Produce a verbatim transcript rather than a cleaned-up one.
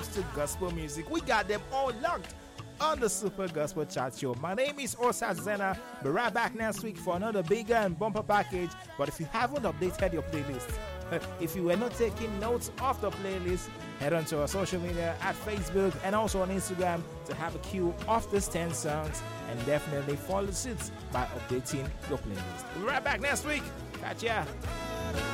comes to gospel music. We got them all locked on the Super Gospel Chat Show. My name is Osa Zena. Be right back next week for another bigger and bumper package. But if you haven't updated your playlist, if you were not taking notes of the playlist, head on to our social media at Facebook and also on Instagram to have a queue of these ten songs, and definitely follow suit by updating your playlist. We'll be right back next week. Catch ya.